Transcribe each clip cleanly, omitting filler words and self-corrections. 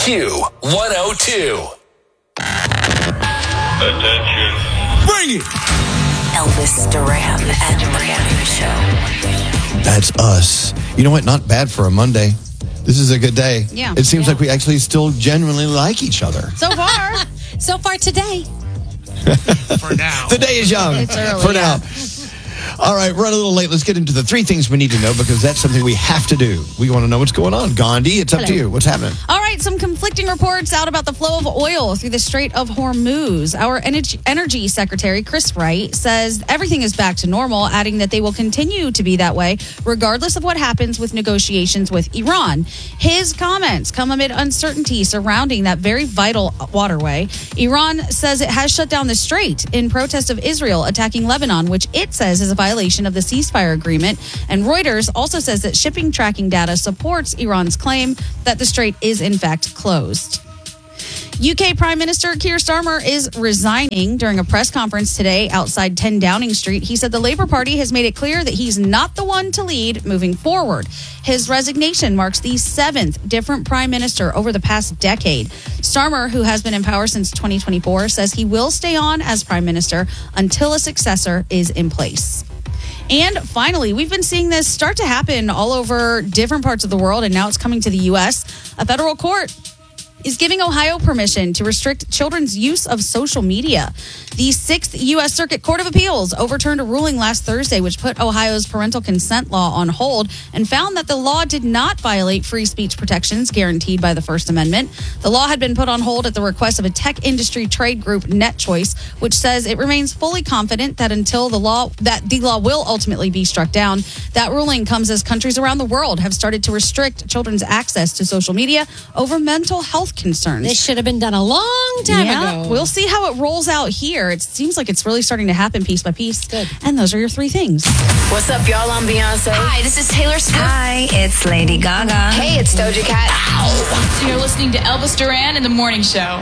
Q102. Attention. Bring it! Elvis Duran and Morning Show. That's us. You know what? Not bad for a Monday. This is a good day. Yeah. It seems like we actually still genuinely like each other. So far. So far today. For now. The day is young. It's early, For now. All right, we're a little late. Let's get into the 3 things we need to know because that's something we have to do. We want to know what's going on. Gandhi, it's up to you. What's happening? All right, some conflicting reports out about the flow of oil through the Strait of Hormuz. Our Energy Secretary, Chris Wright, says everything is back to normal, adding that they will continue to be that way regardless of what happens with negotiations with Iran. His comments come amid uncertainty surrounding that very vital waterway. Iran says it has shut down the strait in protest of Israel attacking Lebanon, which it says is a violation of the ceasefire agreement. And Reuters also says that shipping tracking data supports Iran's claim that the strait is in fact closed. UK Prime Minister Keir Starmer is resigning during a press conference today outside 10 Downing Street. He said the Labour Party has made it clear that he's not the one to lead moving forward. His resignation marks the 7th different Prime Minister over the past decade. Starmer, who has been in power since 2024, says he will stay on as Prime Minister until a successor is in place. And finally, we've been seeing this start to happen all over different parts of the world, and now it's coming to the U.S. A federal court is giving Ohio permission to restrict children's use of social media. The 6th U.S. Circuit Court of Appeals overturned a ruling last Thursday which put Ohio's parental consent law on hold and found that the law did not violate free speech protections guaranteed by the First Amendment. The law had been put on hold at the request of a tech industry trade group, NetChoice, which says it remains fully confident that until the law will ultimately be struck down. That ruling comes as countries around the world have started to restrict children's access to social media over mental health concerns. This should have been done a long time ago. We'll see how it rolls out here. It seems like it's really starting to happen piece by piece. Good. And those are your 3 things. What's up, y'all? I'm Beyonce. Hi, this is Taylor Swift. Hi, it's Lady Gaga. Hey, it's Doja Cat. You're listening to Elvis Duran in the Morning Show.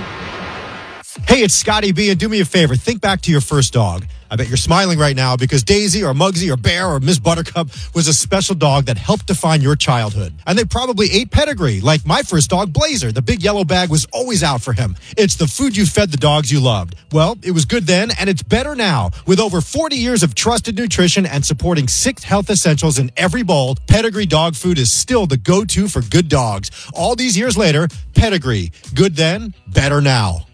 Hey, it's Scotty B, and do me a favor. Think back to your first dog. I bet you're smiling right now because Daisy or Muggsy or Bear or Miss Buttercup was a special dog that helped define your childhood. And they probably ate pedigree, like my first dog, Blazer. The big yellow bag was always out for him. It's the food you fed the dogs you loved. Well, it was good then, and it's better now. With over 40 years of trusted nutrition and supporting 6 health essentials in every bowl, Pedigree dog food is still the go-to for good dogs. All these years later, Pedigree. Good then, better now.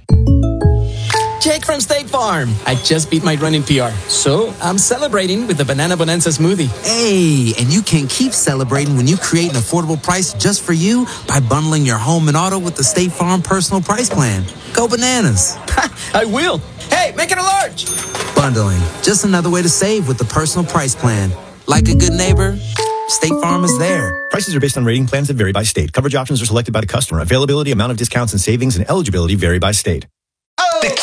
Jake from State Farm. I just beat my running PR, so I'm celebrating with the Banana Bonanza smoothie. Hey, and you can keep celebrating when you create an affordable price just for you by bundling your home and auto with the State Farm Personal Price Plan. Go bananas. I will. Hey, make it a large. Bundling, just another way to save with the Personal Price Plan. Like a good neighbor, State Farm is there. Prices are based on rating plans that vary by state. Coverage options are selected by the customer. Availability, amount of discounts and savings, and eligibility vary by state.